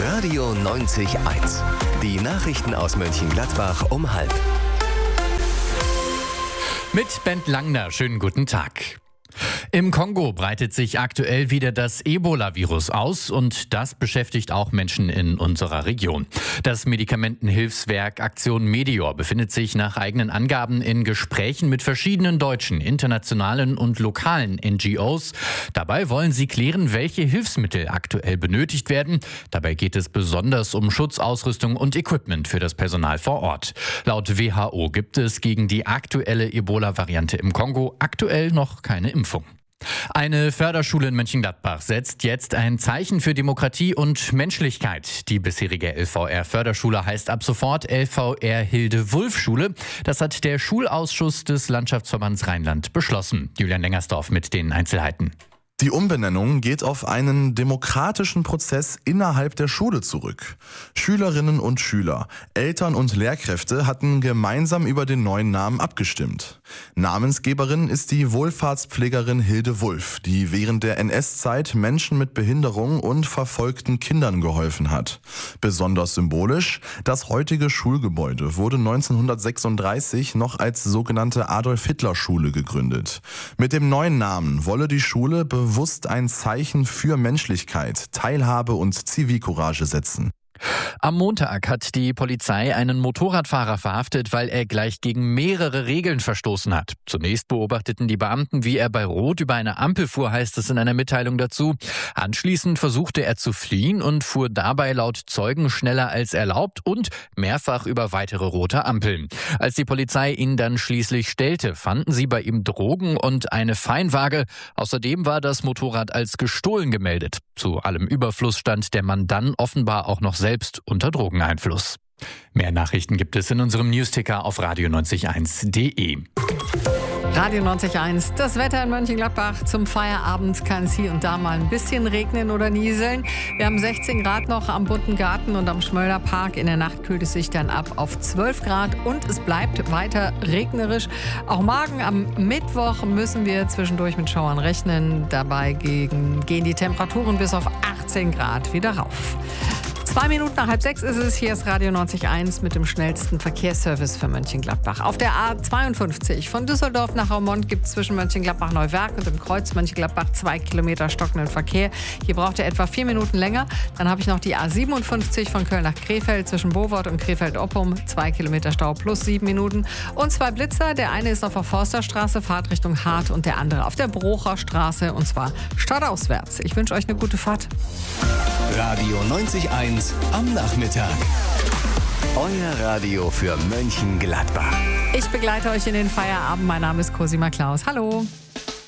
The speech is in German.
Radio 90.1. Die Nachrichten aus Mönchengladbach um 12:30. Mit Bent Langner, schönen guten Tag. Im Kongo breitet sich aktuell wieder das Ebola-Virus aus und das beschäftigt auch Menschen in unserer Region. Das Medikamentenhilfswerk Aktion Medior befindet sich nach eigenen Angaben in Gesprächen mit verschiedenen deutschen, internationalen und lokalen NGOs. Dabei wollen sie klären, welche Hilfsmittel aktuell benötigt werden. Dabei geht es besonders um Schutzausrüstung und Equipment für das Personal vor Ort. Laut WHO gibt es gegen die aktuelle Ebola-Variante im Kongo aktuell noch keine Impfung. Eine Förderschule in Mönchengladbach setzt jetzt ein Zeichen für Demokratie und Menschlichkeit. Die bisherige LVR-Förderschule heißt ab sofort LVR Hilde-Wulff-Schule. Das hat der Schulausschuss des Landschaftsverbands Rheinland beschlossen. Julian Lengersdorf mit den Einzelheiten. Die Umbenennung geht auf einen demokratischen Prozess innerhalb der Schule zurück. Schülerinnen und Schüler, Eltern und Lehrkräfte hatten gemeinsam über den neuen Namen abgestimmt. Namensgeberin ist die Wohlfahrtspflegerin Hilde Wulff, die während der NS-Zeit Menschen mit Behinderung und verfolgten Kindern geholfen hat. Besonders symbolisch, das heutige Schulgebäude wurde 1936 noch als sogenannte Adolf-Hitler-Schule gegründet. Mit dem neuen Namen wolle die Schule bewusst ein Zeichen für Menschlichkeit, Teilhabe und Zivilcourage setzen. Am Montag hat die Polizei einen Motorradfahrer verhaftet, weil er gleich gegen mehrere Regeln verstoßen hat. Zunächst beobachteten die Beamten, wie er bei Rot über eine Ampel fuhr, heißt es in einer Mitteilung dazu. Anschließend versuchte er zu fliehen und fuhr dabei laut Zeugen schneller als erlaubt und mehrfach über weitere rote Ampeln. Als die Polizei ihn dann schließlich stellte, fanden sie bei ihm Drogen und eine Feinwaage. Außerdem war das Motorrad als gestohlen gemeldet. Zu allem Überfluss stand der Mann dann offenbar auch noch selbst unter Drogeneinfluss. Mehr Nachrichten gibt es in unserem Newsticker auf radio901.de. Radio 90.1, das Wetter in Mönchengladbach. Zum Feierabend kann es hier und da mal ein bisschen regnen oder nieseln. Wir haben 16 Grad noch am Bunten Garten und am Schmöllerpark. In der Nacht kühlt es sich dann ab auf 12 Grad und es bleibt weiter regnerisch. Auch morgen am Mittwoch müssen wir zwischendurch mit Schauern rechnen. Dabei gehen die Temperaturen bis auf 18 Grad wieder rauf. 2 Minuten nach 5:30 ist es. Hier ist Radio 90.1 mit dem schnellsten Verkehrsservice für Mönchengladbach. Auf der A52 von Düsseldorf nach Aumont gibt es zwischen Mönchengladbach-Neuwerk und dem Kreuz Mönchengladbach 2 Kilometer stockenden Verkehr. Hier braucht ihr etwa 4 Minuten länger. Dann habe ich noch die A57 von Köln nach Krefeld zwischen Bowort und Krefeld-Oppum. 2 Kilometer Stau plus 7 Minuten. Und 2 Blitzer. Der eine ist auf der Forsterstraße, Fahrtrichtung Hart, und der andere auf der Brocher Straße, und zwar stadtauswärts. Ich wünsche euch eine gute Fahrt. Radio 90.1 am Nachmittag. Euer Radio für Mönchengladbach. Ich begleite euch in den Feierabend. Mein Name ist Cosima Klaus. Hallo.